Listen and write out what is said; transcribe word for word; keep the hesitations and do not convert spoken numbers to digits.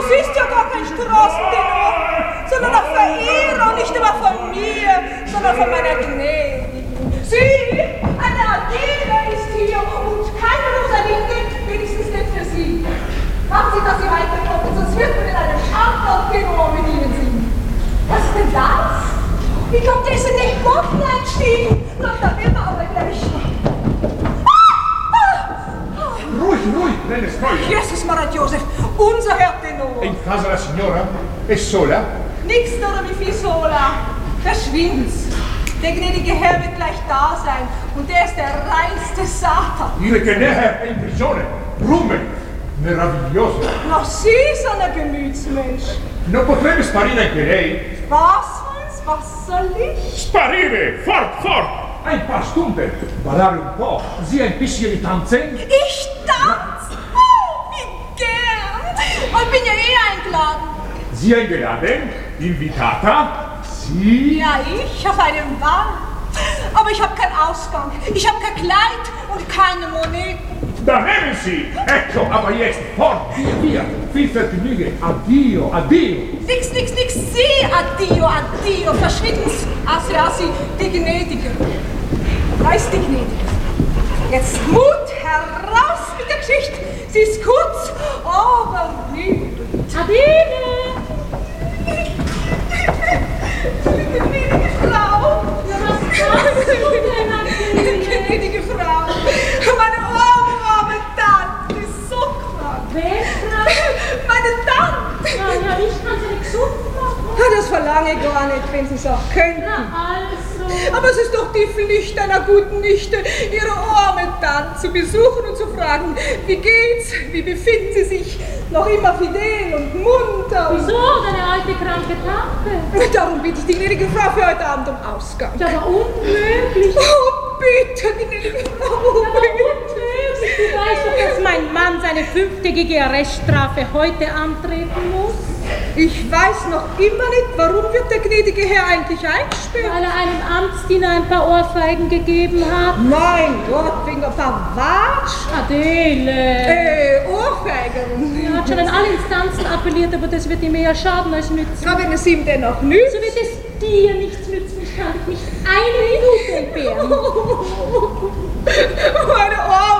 ist ja gar kein Straßentenor, sondern ein Verehrer, nicht immer von mir, sondern von meiner Gnädigen. Sie, eine Adele ist hier und keine Rosalinde, wenigstens nicht für Sie. Machen Sie, dass Sie weiterkommen, sonst wird man in einem Standardtenor mit Ihnen singen. Was ist denn das? Ich glaube, der ist in den Boden einstiegen. Doch, da will man aber gleich. Ruhig, ruhig, nelle storie. Jesus Maria Joseph, unser Herr Tenor. In casa la signora? È sola? Nix oder wie viel sola. Verschwind's. Der gnädige Herr wird gleich da sein. Und der ist der reinste Satan. Dire che der Herr è in prigione. Rume. Meraviglioso. Noch Sie, so ein Gemütsmensch. Non potrebbe sparire anche lei? Was will's? Was soll ich? Sparire! Fort, fort! Ein paar Stunden. Ballare un po'. Sie ein bisschen tanzen? Ich tanz? Oh, wie gern. Ich bin ja eh eingeladen. Sie eingeladen? Invitata? Sie? Ja, ich auf einem Ball. Aber ich habe keinen Ausgang. Ich habe kein Kleid und keine Moneten. Da nehmen Sie! Ecco, aber jetzt, fort, via, via. Viel Vergnügen. Addio, addio. Nix, nix, nix. Sie, addio, addio. Verschwinden's. Assi, assi, die Gnädige. Da ist die Gnädige. Jetzt Mut heraus mit der Geschichte. Sie ist kurz, aber lieb. Adele! Die gnädige Frau. Ja, was machst du denn, Adele? Gnädige Frau. Meine arme, arme Tante ist so krank. Wer ist krank? Meine Tante. Ja, ja, ich kann sie nicht gesund machen. Das verlange ich gar nicht, wenn Sie es auch könnten. Na also. Aber es ist doch die Pflicht einer guten Nichte, ihre arme Tante zu besuchen und zu fragen, wie geht's, wie befinden Sie sich, noch immer fidel und munter. Wieso, deine alte kranke Tante? Darum bitte ich die gnädige Frau für heute Abend um Ausgang. Das war unmöglich. Oh, bitte, gnädige Frau. Das war unmöglich. Du weißt doch, dass mein Mann seine fünftägige Arreststrafe heute antreten muss. Ich weiß noch immer nicht, warum wird der gnädige Herr eigentlich eingesperrt? Weil er einem Amtsdiener ein paar Ohrfeigen gegeben hat. Mein Gott, wegen ein paar Watsch. Adele. Äh, Ohrfeigen. Er hat schon an alle Instanzen appelliert, aber das wird ihm eher schaden als nützen. Ja, wenn es ihm denn noch nützt. So wird es dir nichts nützen. Ich kann dich nicht eine Minute entbehren. Meine Ohren.